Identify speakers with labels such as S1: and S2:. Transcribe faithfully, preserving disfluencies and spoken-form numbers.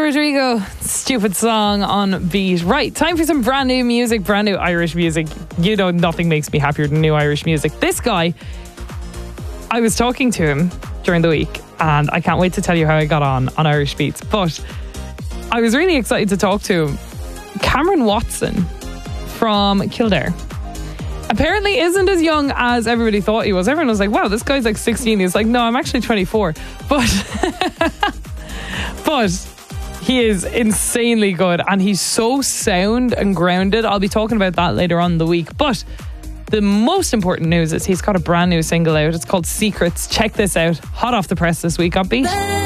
S1: Rodrigo, stupid song on Beat. Right, time for some brand new music, brand new Irish music. You know, nothing makes me happier than new Irish music. This guy, I was talking to him during the week, and I can't wait to tell you how I got on on Irish Beats. But I was really excited to talk to him. Cameron Watson from Kildare apparently isn't as young as everybody thought he was. Everyone was like, wow, this guy's like sixteen. He's like, no, I'm actually twenty-four. But but he is insanely good, and he's so sound and grounded. I'll be talking about that later on in the week. But the most important news is he's got a brand new single out. It's called Secrets. Check this out. Hot off the press this week on Beat.